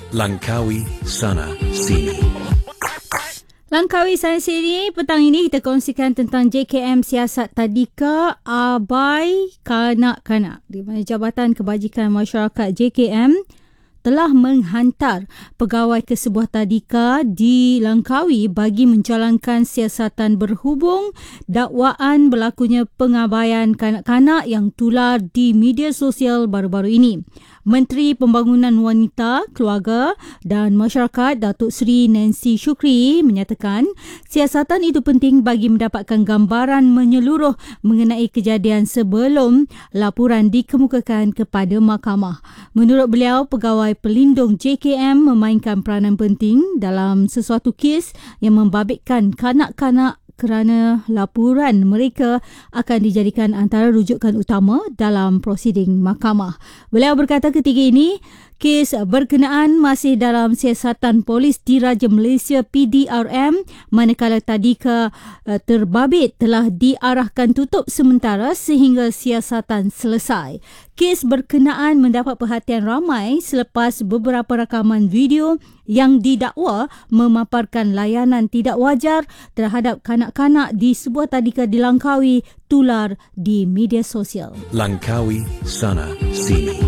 Langkawi sana sini. Langkawi sana sini, petang ini kita kongsikan tentang JKM siasat tadika abai kanak-kanak. Di mana Jabatan Kebajikan Masyarakat JKM telah menghantar pegawai ke sebuah tadika di Langkawi bagi menjalankan siasatan berhubung dakwaan berlakunya pengabaian kanak-kanak yang tular di media sosial baru-baru ini. Menteri Pembangunan Wanita, Keluarga dan Masyarakat Datuk Seri Nancy Shukri menyatakan siasatan itu penting bagi mendapatkan gambaran menyeluruh mengenai kejadian sebelum laporan dikemukakan kepada mahkamah. Menurut beliau, pegawai pelindung JKM memainkan peranan penting dalam sesuatu kes yang membabitkan kanak-kanak kerana laporan mereka akan dijadikan antara rujukan utama dalam prosiding mahkamah. Beliau berkata ketika ini, kes berkenaan masih dalam siasatan polis diraja Malaysia PDRM, manakala tadika terbabit telah diarahkan tutup sementara sehingga siasatan selesai. Kes berkenaan mendapat perhatian ramai selepas beberapa rakaman video yang didakwa memaparkan layanan tidak wajar terhadap kanak-kanak di sebuah tadika di Langkawi tular di media sosial. Langkawi sana sini.